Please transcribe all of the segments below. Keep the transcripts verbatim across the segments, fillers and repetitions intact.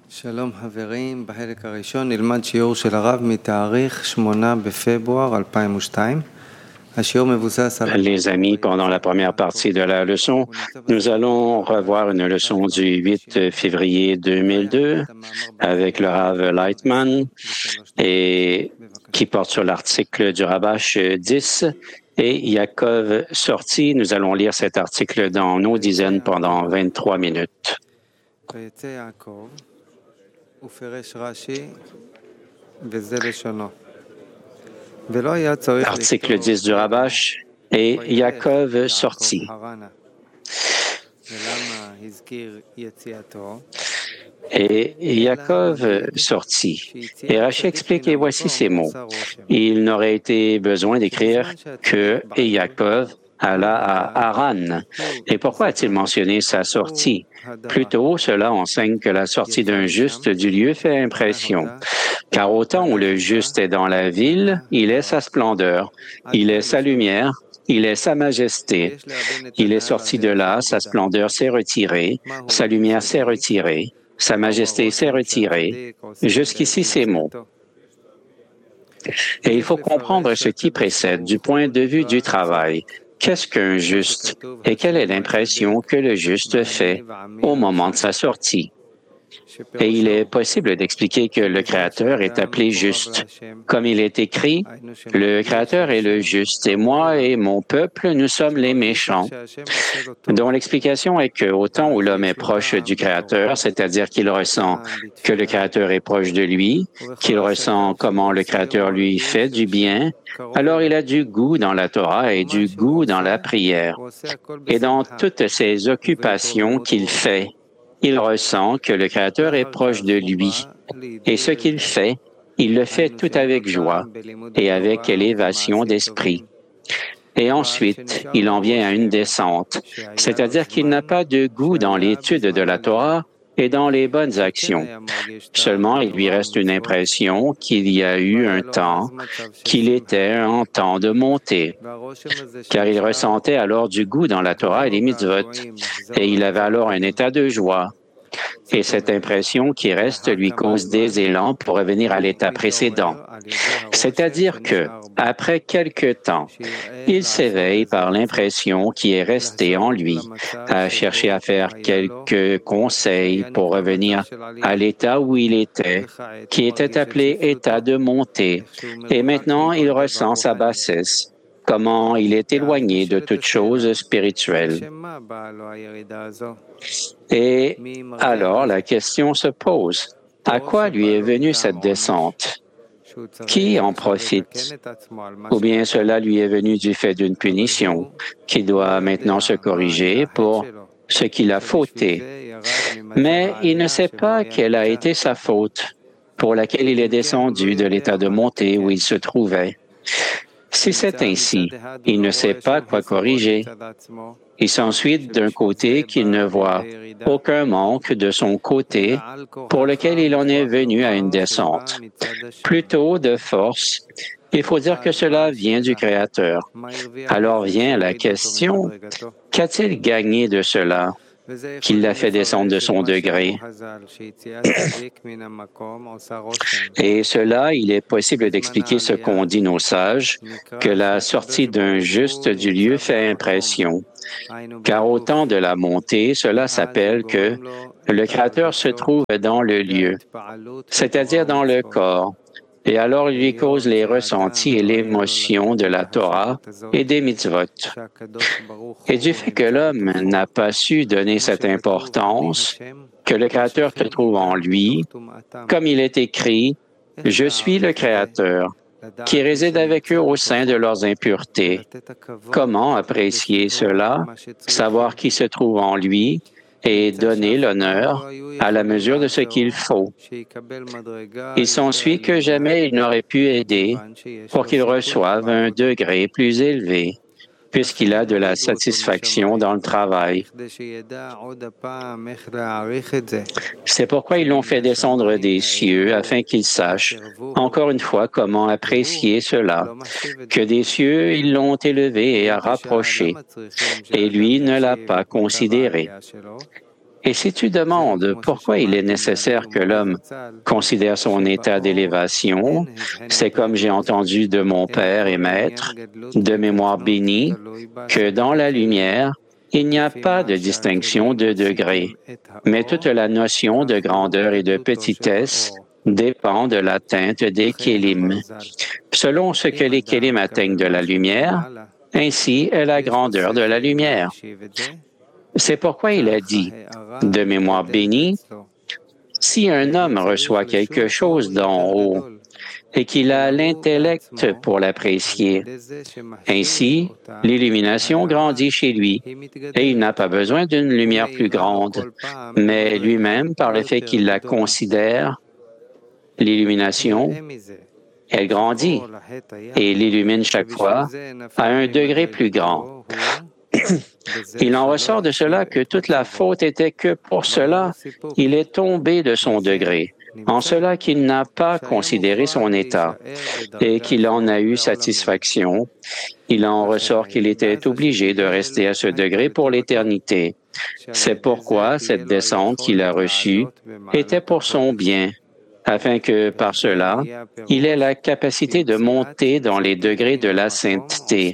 שלום חברים, בחלק הראשון נלמד שיעור של הרב מתאריך שמונה בפברואר אלפיים ושתיים. השיעור מבוסס על... Les amis, pendant la première partie de la leçon, nous allons revoir une leçon du huit février deux mille deux avec le Rav Lightman et qui porte sur l'article du Rabash dix et Yaakov sorti. Nous allons lire cet article dans nos dizaines pendant vingt-trois minutes. Article dix du Rabash et Yaakov sorti. Et Yaakov sortit. Et Rashi explique, et voici ces mots. Il n'aurait été besoin d'écrire que et Yaakov alla à Haran. Et pourquoi a-t-il mentionné sa sortie? Plutôt, cela enseigne que la sortie d'un juste du lieu fait impression. Car au temps où le juste est dans la ville, il est sa splendeur, il est sa lumière, il est sa majesté. Il est sorti de là, sa splendeur s'est retirée, sa lumière s'est retirée, sa majesté s'est retirée. Jusqu'ici, ces mots. Et il faut comprendre ce qui précède du point de vue du travail. Qu'est-ce qu'un juste et quelle est l'impression que le juste fait au moment de sa sortie? Et il est possible d'expliquer que le Créateur est appelé juste. Comme il est écrit, le Créateur est le juste, et moi et mon peuple, nous sommes les méchants. Dont l'explication est qu'au temps où l'homme est proche du Créateur, c'est-à-dire qu'il ressent que le Créateur est proche de lui, qu'il ressent comment le Créateur lui fait du bien, alors il a du goût dans la Torah et du goût dans la prière. Et dans toutes ces occupations qu'il fait, il ressent que le Créateur est proche de lui. Et ce qu'il fait, il le fait tout avec joie et avec élévation d'esprit. Et ensuite, il en vient à une descente, c'est-à-dire qu'il n'a pas de goût dans l'étude de la Torah et dans les bonnes actions. Seulement, il lui reste une impression qu'il y a eu un temps, qu'il était en temps de montée, car il ressentait alors du goût dans la Torah et les mitzvot, et il avait alors un état de joie. Et cette impression qui reste lui cause des élans pour revenir à l'état précédent. C'est-à-dire que, après quelque temps, il s'éveille par l'impression qui est restée en lui, à chercher à faire quelques conseils pour revenir à l'état où il était, qui était appelé état de montée. Et maintenant, il ressent sa bassesse, comment il est éloigné de toute chose spirituelle. Et alors, la question se pose, à quoi lui est venue cette descente? Qui en profite? Ou bien cela lui est venu du fait d'une punition, qui doit maintenant se corriger pour ce qu'il a fauté. Mais il ne sait pas quelle a été sa faute, pour laquelle il est descendu de l'état de montée où il se trouvait. Si c'est ainsi, il ne sait pas quoi corriger. Il s'ensuit d'un côté qu'il ne voit aucun manque de son côté pour lequel il en est venu à une descente. Plutôt de force, il faut dire que cela vient du Créateur. Alors vient la question, qu'a-t-il gagné de cela, qui l'a fait descendre de son degré? Et cela, il est possible d'expliquer ce qu'ont dit nos sages, que la sortie d'un juste du lieu fait impression. Car au temps de la montée, cela s'appelle que le Créateur se trouve dans le lieu, c'est-à-dire dans le corps, et alors il lui cause les ressentis et l'émotion de la Torah et des mitzvot. Et du fait que l'homme n'a pas su donner cette importance, que le Créateur se trouve en lui, comme il est écrit, « Je suis le Créateur », qui réside avec eux au sein de leurs impuretés. Comment apprécier cela, savoir qui se trouve en lui et donner l'honneur à la mesure de ce qu'il faut? Il s'ensuit que jamais il n'aurait pu aider pour qu'il reçoive un degré plus élevé, puisqu'il a de la satisfaction dans le travail. C'est pourquoi ils l'ont fait descendre des cieux, afin qu'il sache, encore une fois, comment apprécier cela, que des cieux, ils l'ont élevé et rapproché, et lui ne l'a pas considéré. Et si tu demandes pourquoi il est nécessaire que l'homme considère son état d'élévation, c'est comme j'ai entendu de mon Père et Maître, de mémoire bénie, que dans la lumière, il n'y a pas de distinction de degré, mais toute la notion de grandeur et de petitesse dépend de l'atteinte des kélim. Selon ce que les kélim atteignent de la lumière, ainsi est la grandeur de la lumière. C'est pourquoi il a dit, de mémoire bénie, si un homme reçoit quelque chose d'en haut et qu'il a l'intellect pour l'apprécier, ainsi, l'illumination grandit chez lui et il n'a pas besoin d'une lumière plus grande, mais lui-même, par le fait qu'il la considère, l'illumination, elle grandit et l'illumine chaque fois à un degré plus grand. Il en ressort de cela que toute la faute était que pour cela, il est tombé de son degré, en cela qu'il n'a pas considéré son état et qu'il en a eu satisfaction. Il en ressort qu'il était obligé de rester à ce degré pour l'éternité. C'est pourquoi cette descente qu'il a reçue était pour son bien, afin que par cela, il ait la capacité de monter dans les degrés de la sainteté.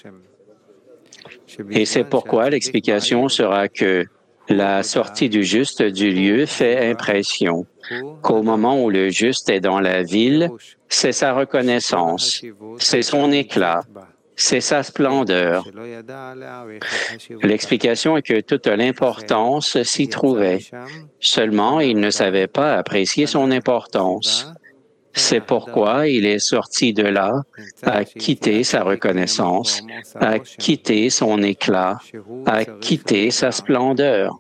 Et c'est pourquoi l'explication sera que la sortie du juste du lieu fait impression, qu'au moment où le juste est dans la ville, c'est sa reconnaissance, c'est son éclat, c'est sa splendeur. L'explication est que toute l'importance s'y trouvait. Seulement, il ne savait pas apprécier son importance. C'est pourquoi il est sorti de là, à quitter sa reconnaissance, à quitter son éclat, à quitter sa splendeur.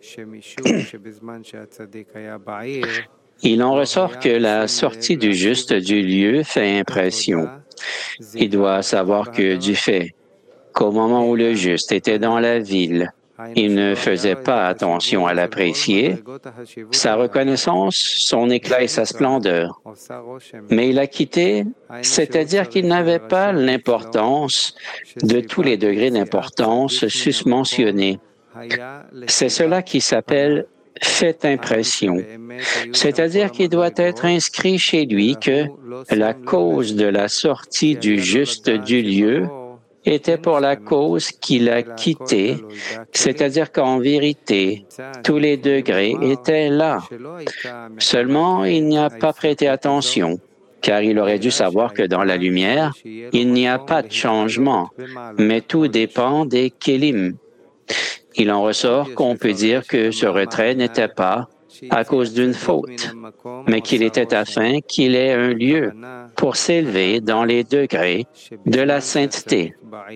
Il en ressort que la sortie du juste du lieu fait impression. Il doit savoir que du fait qu'au moment où le juste était dans la ville, il ne faisait pas attention à l'apprécier, sa reconnaissance, son éclat et sa splendeur. Mais il a quitté, c'est-à-dire qu'il n'avait pas l'importance de tous les degrés d'importance susmentionnés. C'est cela qui s'appelle fait impression, c'est-à-dire qu'il doit être inscrit chez lui que la cause de la sortie du juste du lieu était pour la cause qu'il a quittée, c'est-à-dire qu'en vérité, tous les degrés étaient là. Seulement, il n'y a pas prêté attention, car il aurait dû savoir que dans la lumière, il n'y a pas de changement, mais tout dépend des kélim. Il en ressort qu'on peut dire que ce retrait n'était pas à cause d'une faute, mais qu'il était afin qu'il ait un lieu pour s'élever dans les degrés de la sainteté.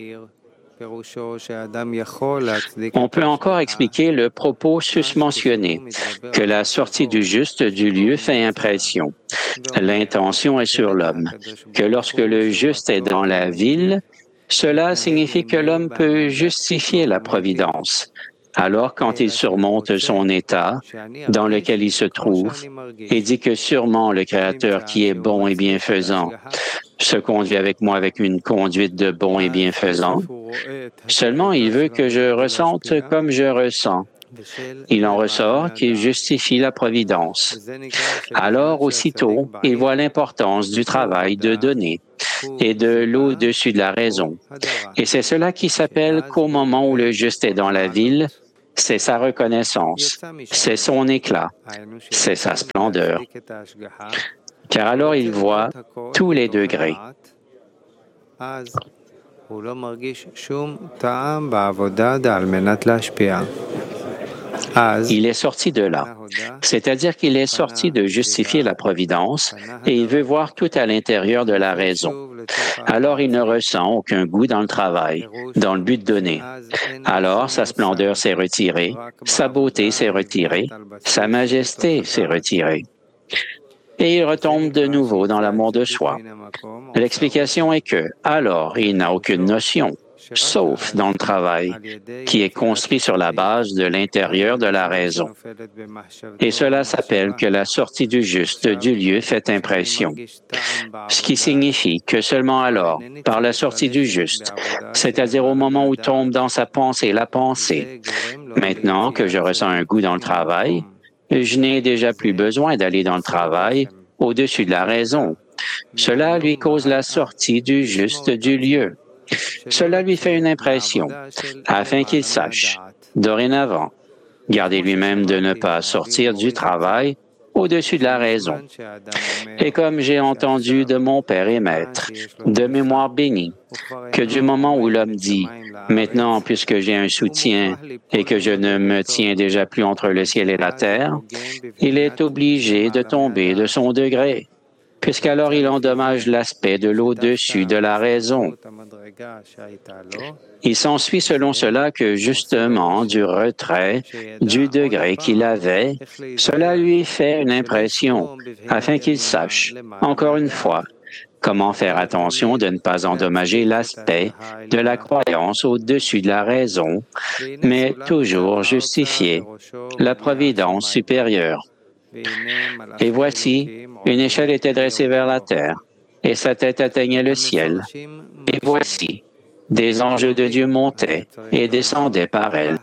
On peut encore expliquer le propos susmentionné, que la sortie du juste du lieu fait impression. L'intention est sur l'homme, que lorsque le juste est dans la ville, cela signifie que l'homme peut justifier la providence. Alors, quand il surmonte son état dans lequel il se trouve et dit que sûrement le Créateur qui est bon et bienfaisant se conduit avec moi avec une conduite de bon et bienfaisant, seulement il veut que je ressente comme je ressens. Il en ressort qu'il justifie la providence. Alors, aussitôt, il voit l'importance du travail de donner et de l'au-dessus de la raison. Et c'est cela qui s'appelle qu'au moment où le juste est dans la ville, c'est sa reconnaissance, c'est son éclat, c'est sa splendeur. Car alors il voit tous les degrés. Il est sorti de là, c'est-à-dire qu'il est sorti de justifier la providence et il veut voir tout à l'intérieur de la raison. Alors il ne ressent aucun goût dans le travail, dans le but de donner. Alors sa splendeur s'est retirée, sa beauté s'est retirée, sa majesté s'est retirée. Et il retombe de nouveau dans l'amour de soi. L'explication est que, alors, il n'a aucune notion sauf dans le travail, qui est construit sur la base de l'intérieur de la raison. Et cela s'appelle que la sortie du juste du lieu fait impression, ce qui signifie que seulement alors, par la sortie du juste, c'est-à-dire au moment où tombe dans sa pensée la pensée, maintenant que je ressens un goût dans le travail, je n'ai déjà plus besoin d'aller dans le travail au-dessus de la raison. Cela lui cause la sortie du juste du lieu. Cela lui fait une impression, afin qu'il sache, dorénavant, garder lui-même de ne pas sortir du travail au-dessus de la raison. Et comme j'ai entendu de mon Père et Maître, de mémoire bénie, que du moment où l'homme dit « Maintenant, puisque j'ai un soutien et que je ne me tiens déjà plus entre le ciel et la terre », il est obligé de tomber de son degré, puisqu'alors il endommage l'aspect de l'au-dessus de la raison. Il s'ensuit selon cela que justement du retrait du degré qu'il avait, cela lui fait une impression, afin qu'il sache, encore une fois, comment faire attention de ne pas endommager l'aspect de la croyance au-dessus de la raison, mais toujours justifier la providence supérieure. Et voici, une échelle était dressée vers la terre, et sa tête atteignait le ciel. Et voici, des anges de Dieu montaient et descendaient par elle.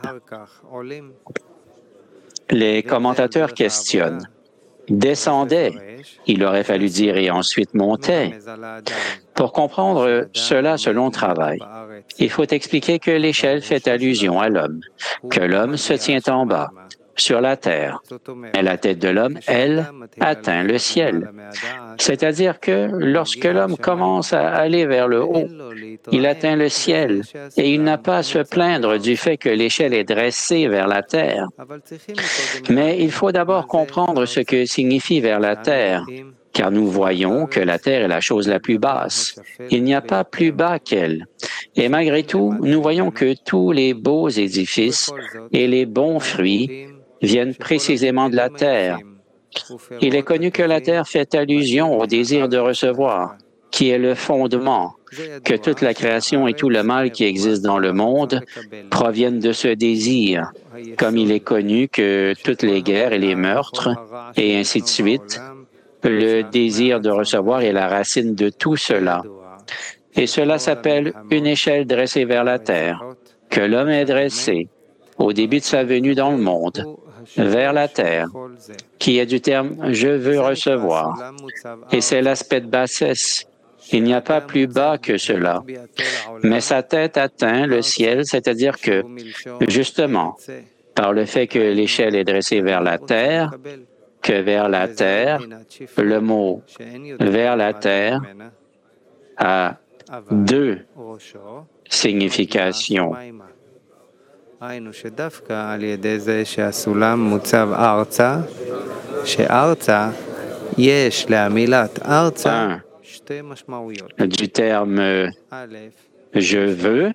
Les commentateurs questionnent. Descendaient, il aurait fallu dire et ensuite montaient. Pour comprendre cela selon le travail, il faut expliquer que l'échelle fait allusion à l'homme, que l'homme se tient en bas, sur la terre, et la tête de l'homme, elle, atteint le ciel. C'est-à-dire que lorsque l'homme commence à aller vers le haut, il atteint le ciel et il n'a pas à se plaindre du fait que l'échelle est dressée vers la terre. Mais il faut d'abord comprendre ce que signifie vers la terre, car nous voyons que la terre est la chose la plus basse. Il n'y a pas plus bas qu'elle. Et malgré tout, nous voyons que tous les beaux édifices et les bons fruits viennent précisément de la terre. Il est connu que la terre fait allusion au désir de recevoir, qui est le fondement, que toute la création et tout le mal qui existe dans le monde proviennent de ce désir, comme il est connu que toutes les guerres et les meurtres, et ainsi de suite, le désir de recevoir est la racine de tout cela. Et cela s'appelle une échelle dressée vers la terre, que l'homme est dressé, au début de sa venue dans le monde, vers la terre, qui est du terme « je veux recevoir ». Et c'est l'aspect de bassesse. Il n'y a pas plus bas que cela. Mais sa tête atteint le ciel, c'est-à-dire que, justement, par le fait que l'échelle est dressée vers la terre, que vers la terre, le mot « vers la terre » a deux significations. היינו שדווקא על ידי זה שהסולם מוצב ארצה, שארצה יש למילת ארצה שתי משמעויות. Du terme je veux,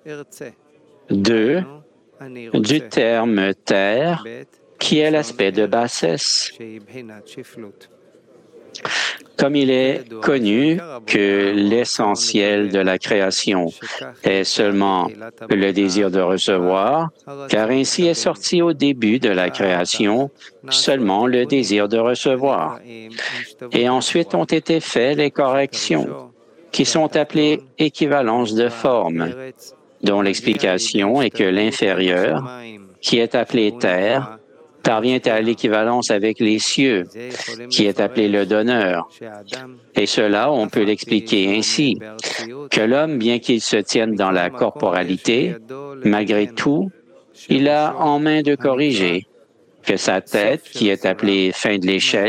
deux, du terme terre, qui est l'aspect de bassesse. Comme il est connu que l'essentiel de la création est seulement le désir de recevoir, car ainsi est sorti au début de la création seulement le désir de recevoir. Et ensuite ont été faites les corrections, qui sont appelées équivalences de forme, dont l'explication est que l'inférieur, qui est appelé terre, parvient à l'équivalence avec les cieux, qui est appelé le donneur. Et cela, on peut l'expliquer ainsi, que l'homme, bien qu'il se tienne dans la corporalité, malgré tout, il a en main de corriger, que sa tête, qui est appelée fin de l'échelle,